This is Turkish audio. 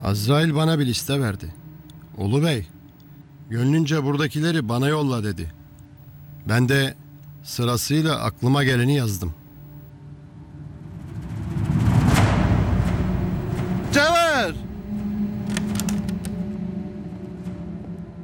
Azrail bana bir liste verdi. Ulu Bey, gönlünce buradakileri bana yolla dedi. Ben de sırasıyla aklıma geleni yazdım. Cevher!